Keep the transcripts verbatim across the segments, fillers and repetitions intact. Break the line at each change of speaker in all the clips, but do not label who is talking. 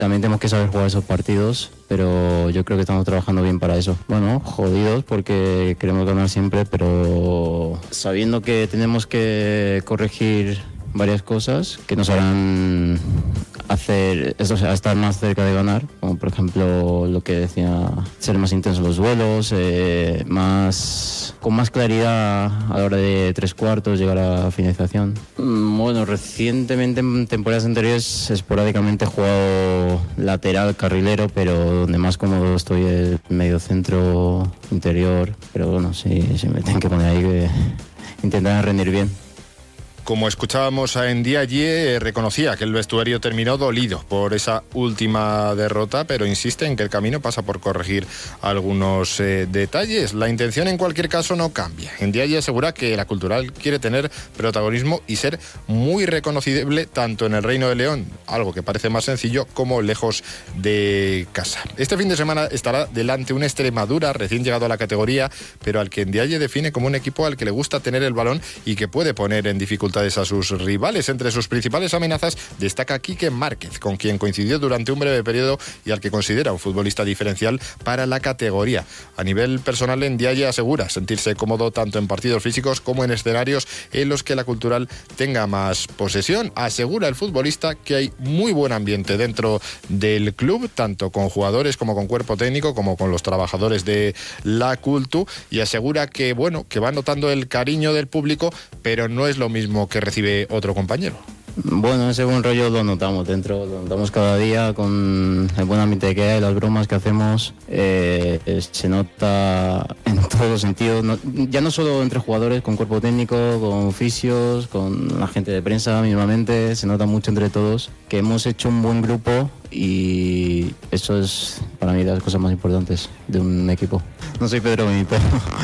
También tenemos que saber jugar esos partidos, pero yo creo que estamos trabajando bien para eso. Bueno, jodidos porque queremos ganar siempre, pero sabiendo que tenemos que corregir varias cosas que nos harán hacer, eso, o sea, estar más cerca de ganar, como por ejemplo lo que decía, ser más intensos los duelos, eh, más, con más claridad a la hora de tres cuartos, llegar a finalización. Bueno, recientemente en temporadas anteriores esporádicamente he jugado lateral, carrilero, pero donde más cómodo estoy es medio centro, interior, pero bueno, sí, sí me tienen que poner ahí que intentar rendir bien.
Como escuchábamos a Ndiaye, reconocía que el vestuario terminó dolido por esa última derrota, pero insiste en que el camino pasa por corregir algunos eh, detalles. La intención en cualquier caso no cambia. Ndiaye asegura que la Cultural quiere tener protagonismo y ser muy reconocible tanto en el Reino de León, algo que parece más sencillo, como lejos de casa. Este fin de semana estará delante un Extremadura recién llegado a la categoría, pero al que Ndiaye define como un equipo al que le gusta tener el balón y que puede poner en dificultad a sus rivales. Entre sus principales amenazas destaca Quique Márquez, con quien coincidió durante un breve periodo y al que considera un futbolista diferencial para la categoría. A nivel personal, Ndiaye asegura sentirse cómodo tanto en partidos físicos como en escenarios en los que la Cultural tenga más posesión. Asegura el futbolista que hay muy buen ambiente dentro del club, tanto con jugadores como con cuerpo técnico, como con los trabajadores de la Cultu, y asegura que, bueno, que va notando el cariño del público, pero no es lo mismo que recibe otro compañero.
Bueno, ese buen rollo lo notamos dentro, lo notamos cada día con el buen ambiente que hay, las bromas que hacemos, eh, se nota en todos los sentidos, no, ya no solo entre jugadores, con cuerpo técnico, con fisios, con la gente de prensa mismamente, se nota mucho entre todos que hemos hecho un buen grupo y eso es para mí las cosas más importantes de un equipo. No soy Pedro Benito,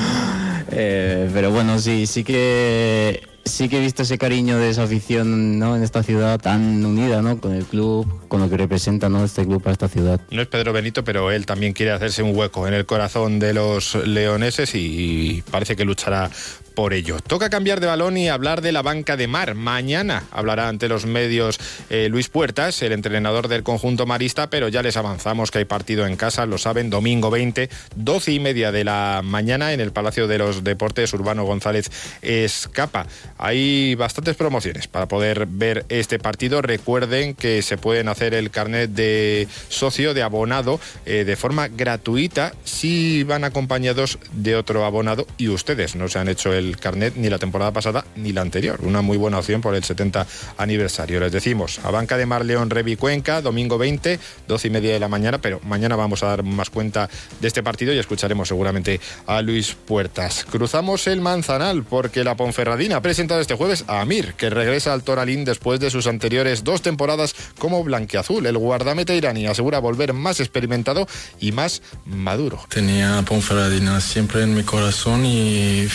eh, pero bueno, sí, sí que... Sí que he visto ese cariño de esa afición, ¿no?, en esta ciudad tan unida, ¿no?, con el club, con lo que representa, ¿no?, este club para esta ciudad.
No es Pedro Benito, pero él también quiere hacerse un hueco en el corazón de los leoneses y parece que luchará por ello. Toca cambiar de balón y hablar de la banca de Mar. Mañana hablará ante los medios eh, Luis Puertas, el entrenador del conjunto marista, pero ya les avanzamos que hay partido en casa, lo saben, domingo veinte, doce y media de la mañana en el Palacio de los Deportes Urbano González Escapa. Hay bastantes promociones para poder ver este partido. Recuerden que se pueden hacer el carnet de socio, de abonado, eh, de forma gratuita si van acompañados de otro abonado y ustedes no se han hecho el carnet ni la temporada pasada ni la anterior. Una muy buena opción por el setenta aniversario. Les decimos, a Banca de Mar León Revi Cuenca, domingo veinte, doce y media de la mañana, pero mañana vamos a dar más cuenta de este partido y escucharemos seguramente a Luis Puertas. Cruzamos el Manzanal porque la Ponferradina ha presentado este jueves a Amir, que regresa al Toralín después de sus anteriores dos temporadas como blanquiazul. El guardameta iraní asegura volver más experimentado y más maduro.
Tenía a Ponferradina siempre en mi corazón y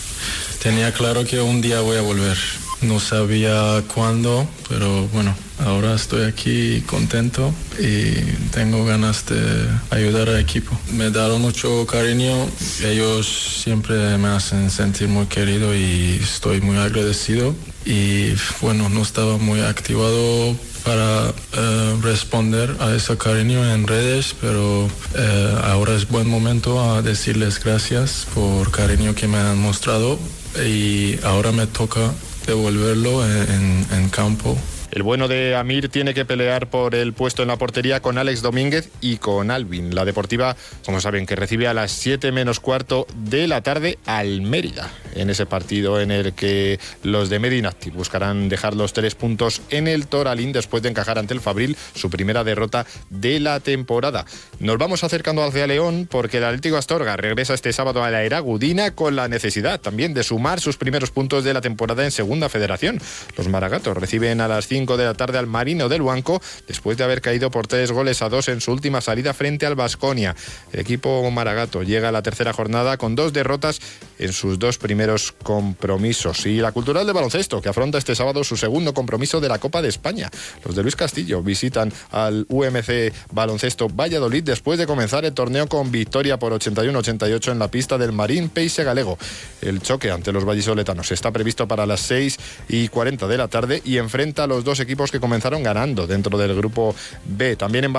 tenía claro que un día voy a volver. No sabía cuándo, pero bueno, ahora estoy aquí contento y tengo ganas de ayudar al equipo. Me daron mucho cariño, ellos siempre me hacen sentir muy querido y estoy muy agradecido. Y bueno, no estaba muy activado para eh, responder a ese cariño en redes, pero eh, ahora es buen momento a decirles gracias por cariño que me han mostrado y ahora me toca devolverlo en, en, en campo.
El bueno de Amir tiene que pelear por el puesto en la portería con Alex Domínguez y con Alvin. La Deportiva, como saben, que recibe a las siete menos cuarto de la tarde al Mérida, en ese partido en el que los de Medinacti buscarán dejar los tres puntos en el Toralín después de encajar ante el Fabril su primera derrota de la temporada. Nos vamos acercando hacia León porque el Atlético Astorga regresa este sábado a la Eragudina con la necesidad también de sumar sus primeros puntos de la temporada en Segunda Federación. Los maragatos reciben a las cinco de la tarde al Marino del Huanco después de haber caído por tres goles a dos en su última salida frente al Baskonia. El equipo maragato llega a la tercera jornada con dos derrotas en sus dos primeros compromisos. Y la Cultural de baloncesto, que afronta este sábado su segundo compromiso de la Copa de España. Los de Luis Castillo visitan al U M C Baloncesto Valladolid después de comenzar el torneo con victoria por ochenta y uno a ochenta y ocho en la pista del Marín Peixe Galego. El choque ante los vallisoletanos está previsto para las seis y cuarenta de la tarde y enfrenta a los dos dos equipos que comenzaron ganando dentro del grupo B. También en